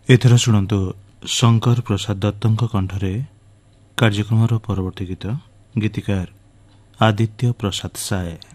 ଏଥର ଶୁଣନ୍ତୁ ଶଙ୍କର ପ୍ରସାଦ ଦତ୍ତଙ୍କ କଣ୍ଠରେ କାର୍ଯ୍ୟକ୍ରମର ପରବର୍ତ୍ତୀ ଗୀତ। ଗୀତିକାର ଆଦିତ୍ୟ ପ୍ରସାଦ ସାଏ।